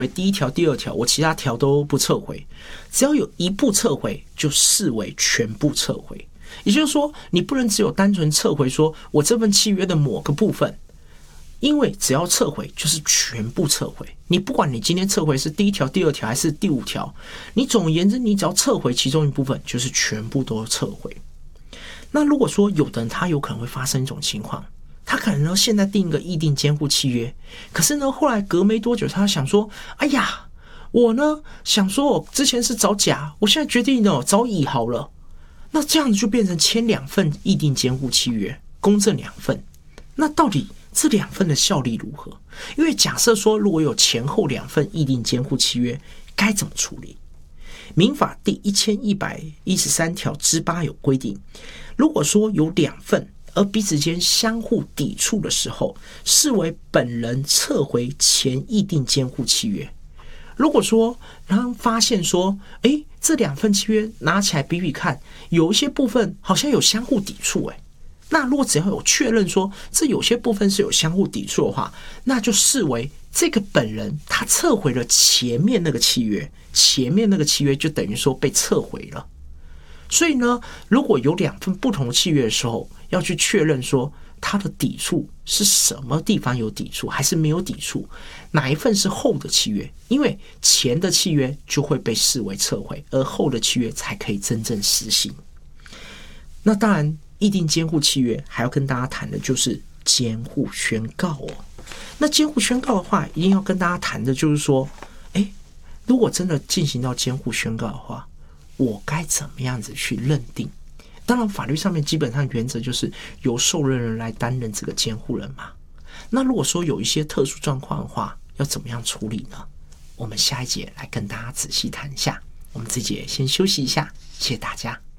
第一条、第二条，我其他条都不撤回，只要有一步撤回，就视为全部撤回。也就是说，你不能只有单纯撤回说我这份契约的某个部分，因为只要撤回就是全部撤回。你不管你今天撤回是第一条、第二条还是第五条，你总而言之，你只要撤回其中一部分，就是全部都撤回。那如果说有的人他有可能会发生一种情况，他可能呢现在订一个议定监护契约，可是呢后来隔没多久，他想说，哎呀，我呢想说我之前是找甲，我现在决定呢找乙好了。那这样子就变成签2份议定监护契约，公证2份。那到底这2份的效力如何？因为假设说如果有前后2份议定监护契约，该怎么处理？民法第1113条之8有规定，如果说有2份而彼此间相互抵触的时候，视为本人撤回前议定监护契约。如果说然后发现说，这2份契约拿起来比比看，有一些部分好像有相互抵触，那如果只要有确认说这有些部分是有相互抵触的话，那就视为这个本人他撤回了前面那个契约，前面那个契约就等于说被撤回了。所以呢，如果有2份不同的契约的时候，要去确认说它的抵触是什么地方有抵触，还是没有抵触，哪一份是后的契约，因为前的契约就会被视为撤回，而后的契约才可以真正实行。那当然议定监护契约还要跟大家谈的就是监护宣告哦。那监护宣告的话，一定要跟大家谈的就是说，如果真的进行到监护宣告的话，我该怎么样子去认定？当然法律上面基本上原则就是由受任人来担任这个监护人嘛。那如果说有一些特殊状况的话，要怎么样处理呢？我们下一节来跟大家仔细谈一下。我们这节先休息一下，谢谢大家。